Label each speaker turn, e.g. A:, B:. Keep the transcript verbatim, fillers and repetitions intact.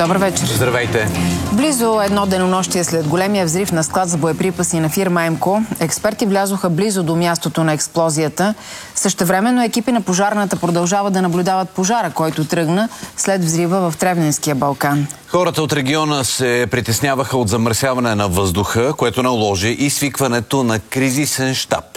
A: Добър вечер.
B: Здравейте.
A: Близо едно денонощие след големия взрив на склад за боеприпаси на фирма ЕМКО, експерти влязоха близо до мястото на експлозията. Същевременно екипи на пожарната продължават да наблюдават пожара, който тръгна след взрива в Тревненския Балкан.
B: Хората от региона се притесняваха от замърсяване на въздуха, което наложи и свикването на кризисен щаб.